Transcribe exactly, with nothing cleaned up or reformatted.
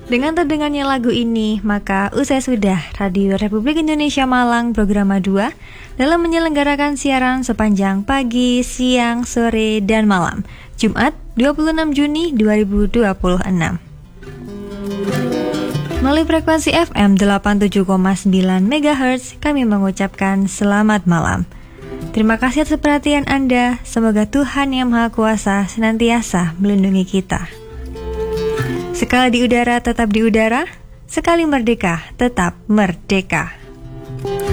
Dengan terdengarnya lagu ini, maka usai sudah Radio Republik Indonesia Malang Programa dua dalam menyelenggarakan siaran sepanjang pagi, siang, sore, dan malam Jumat dua puluh enam Juni dua ribu dua puluh enam. Melalui frekuensi F M delapan puluh tujuh koma sembilan megahertz kami mengucapkan selamat malam. Terima kasih atas perhatian Anda. Semoga Tuhan Yang Maha Kuasa senantiasa melindungi kita. Sekali di udara tetap di udara, sekali merdeka tetap merdeka.